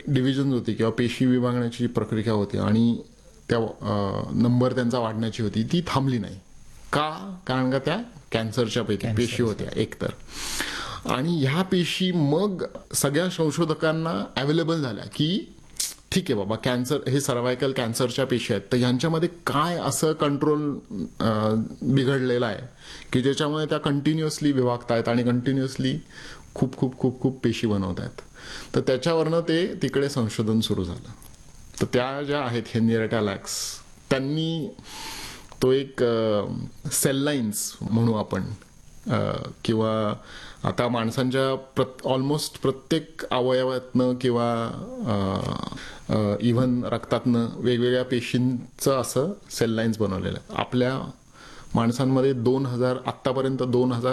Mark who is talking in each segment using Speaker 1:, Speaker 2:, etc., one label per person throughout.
Speaker 1: Division होती किंवा पेशी विभागण्याची प्रक्रिया होती आणि त्या नंबर त्यांचा वाढण्याची होती ती थांबली नाही. का? कारण का त्या कॅन्सरच्या पैकी पेशी होत्या एकतर. आणि ह्या पेशी मग सगळ्या संशोधकांना अवेलेबल झाल्या की ठीक आहे बाबा, कॅन्सर हे सर्व्हायकल कॅन्सरच्या पेशी आहेत, तर ह्यांच्यामध्ये काय असं कंट्रोल बिघडलेलं आहे की ज्याच्यामुळे त्या कंटिन्युअसली विभागतायत आणि कंटिन्युअसली खूप खूप खूप खूप पेशी बनवत आहेत. तर त्याच्यावरनं ते तिकडे संशोधन सुरू झालं. तर त्या ज्या आहेत हेनरिएटा लॅक्स, त्यांनी तो एक सेल लाईन्स म्हणू आपण किंवा आता माणसांच्या ऑलमोस्ट प्रत्येक अवयवातनं किंवा इव्हन रक्तातनं वेगवेगळ्या पेशींचं असं सेल लाईन्स बनवलेलं आहे. आपल्या माणसांमध्ये 2000 आत्तापर्यंत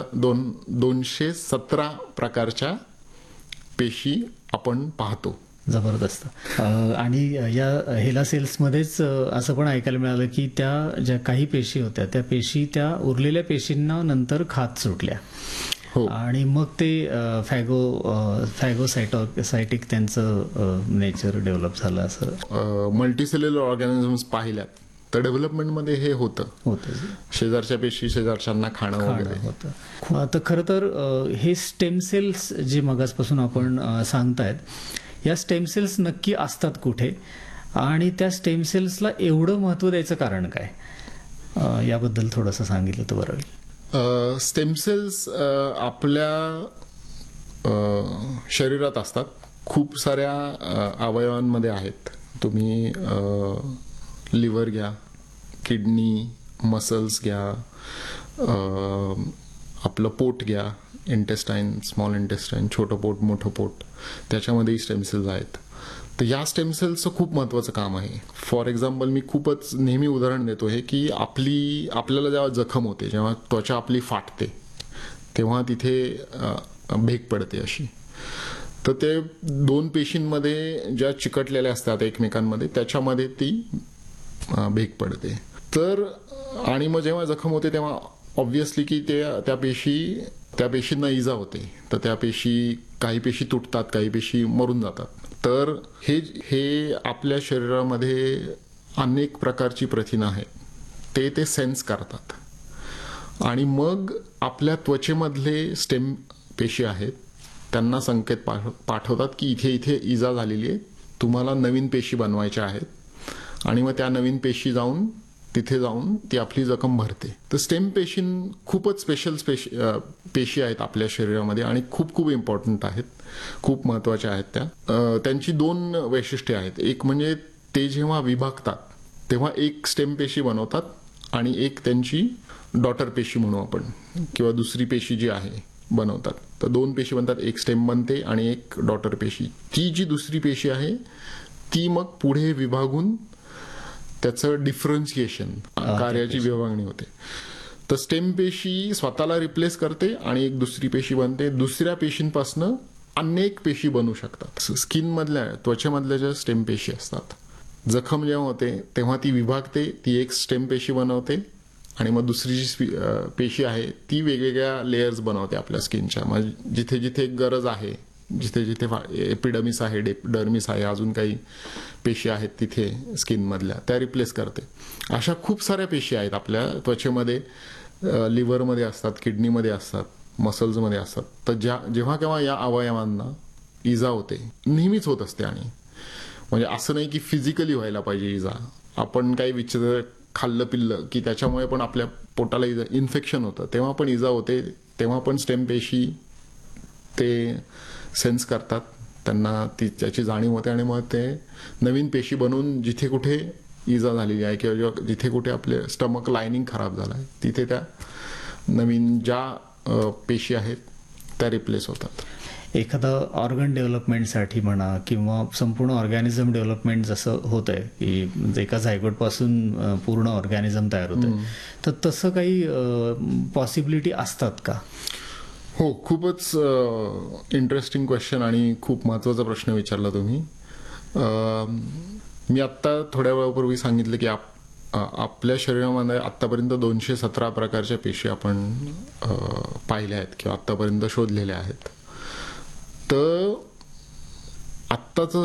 Speaker 1: 217 प्रकारच्या पेशी आपण पाहतो.
Speaker 2: जबरदस्त. आणि या हेला सेल्समध्येच असं पण ऐकायला मिळालं की त्या ज्या काही पेशी होत्या त्या पेशी त्या उरलेल्या पेशींना नंतर खात सुटल्या.
Speaker 1: हो.
Speaker 2: आणि मग ते फॅगोसायटिक त्यांचं नेचर डेव्हलप झालं. असं
Speaker 1: मल्टीसेल्युलर ऑर्गॅनिझम्स पाहिल्यात तर डेव्हलपमेंटमध्ये हे होतं. शेजारच्या पेशी शेजारच्यांना खाणं वगैरे
Speaker 2: होतं. तर खरं तर हे स्टेम सेल्स जे मगाचपासून आपण सांगतायत, या स्टेम सेल्स नक्की असतात कुठे आणि त्या स्टेम सेल्सला एवढं महत्व द्यायचं कारण काय, याबद्दल थोडंसं सांगितलं तर बरं होईल.
Speaker 1: स्टेम सेल्स आपल्या शरीरात असतात. खूप साऱ्या अवयवांमध्ये आहेत. तुम्ही लिव्हर घ्या, किडनी, मसल्स घ्या, आपलं पोट घ्या, इंटेस्टाईन, स्मॉल इंटेस्टाईन, छोटं पोट, मोठं पोट, त्याच्यामध्येही स्टेम सेल्स आहेत. तर या स्टेम सेल्सचं खूप महत्त्वाचं काम आहे. फॉर एक्झाम्पल मी खूपच नेहमी उदाहरण देतो हे की आपल्याला जेव्हा जखम होते, जेव्हा त्वचा आपली फाटते तेव्हा तिथे भेग पडते अशी. तर ते दोन पेशींमध्ये ज्या चिकटलेल्या असतात एकमेकांमध्ये त्याच्यामध्ये ती भेग पडते. तर आणि मग जेव्हा जखम होते तेव्हा ऑब्व्हियसली की त्या पेशींना इजा होते. तर काही पेशी तुटतात, काही पेशी मरून जातात. तर हे आपल्या शरीरामध्ये अनेक प्रकारची प्रथिनं आहेत, ते सेन्स करतात आणि मग आपल्या त्वचेमधले स्टेम पेशी आहेत त्यांना संकेत पाठवतात की इथे इजा झालेली आहे, तुम्हाला नवीन पेशी बनवायच्या आहेत. आणि मग त्या नवीन पेशी तिथे जाऊन ती आपली जखम भरते. तर स्टेम पेशी खूपच स्पेशल पेशी आहेत आपल्या शरीरामध्ये आणि खूप खूप इम्पॉर्टंट आहेत, खूप महत्वाच्या आहेत त्या. त्यांची दोन वैशिष्ट्ये आहेत. एक म्हणजे ते जेव्हा विभागतात तेव्हा एक स्टेम पेशी बनवतात आणि एक त्यांची डॉटर पेशी म्हणू आपण किंवा दुसरी पेशी जी आहे बनवतात. तर दोन पेशी बनतात, एक स्टेम बनते आणि एक डॉटर पेशी. ती जी दुसरी पेशी आहे ती मग पुढे विभागून त्याचं डिफरन्शिएशन, कार्याची विभागणी होते. तर स्टेम पेशी स्वतःला रिप्लेस करते आणि एक दुसरी पेशी बनते. दुसऱ्या पेशींपासून अनेक पेशी बनू शकतात. स्किन मधल्या, त्वचेमधल्या ज्या स्टेम पेशी असतात, जखम जेव्हा होते तेव्हा ती विभागते, ती एक स्टेम पेशी बनवते आणि मग दुसरी जी पेशी आहे ती वेगवेगळ्या लेयर्स बनवते आपल्या स्किनच्या. मग जिथे जिथे गरज आहे, जिथे जिथे एपिडर्मिस आहे, डर्मिस आहे, अजून काही पेशी आहेत तिथे स्किन मधल्या, त्या रिप्लेस करते. अशा खूप साऱ्या पेशी आहेत आपल्या त्वचेमध्ये, लिव्हरमध्ये असतात, किडनीमध्ये असतात, मसल्समध्ये असतात. तर जेव्हा केव्हा या अवयवांना इजा होते, नेहमीच होत असते. आणि म्हणजे असं नाही की फिजिकली व्हायला पाहिजे इजा, आपण काही विचित्र खाल्लं पिल्लं की त्याच्यामुळे पण आपल्या पोटाला इन्फेक्शन होतं, तेव्हा पण इजा होते, तेव्हा पण स्टेम पेशी ते सेन्स करतात, त्यांना त्याची जाणीव होते आणि मग ते नवीन पेशी बनवून जिथे कुठे इजा झालेली आहे किंवा जिथे कुठे आपले स्टमक लायनिंग खराब झालं आहे तिथे त्या नवीन ज्या पेशी आहेत त्या रिप्लेस होतात.
Speaker 2: एखादं ऑर्गन डेव्हलपमेंटसाठी म्हणा किंवा संपूर्ण ऑर्गॅनिझम डेव्हलपमेंट जसं होत आहे की एका झायगोटपासून पूर्ण ऑर्गॅनिझम तयार होत आहे, तर तसं काही पॉसिबिलिटी असतात का?
Speaker 1: हो, खूपच इंटरेस्टिंग क्वेश्चन आणि खूप महत्त्वाचा प्रश्न विचारला तुम्ही. मी आत्ता थोड्या वेळापूर्वी सांगितलं की आपल्या शरीरामध्ये आत्तापर्यंत 217 प्रकारच्या पेशी आपण पाहिल्या आहेत किंवा आत्तापर्यंत शोधलेल्या आहेत. तर आत्ताचं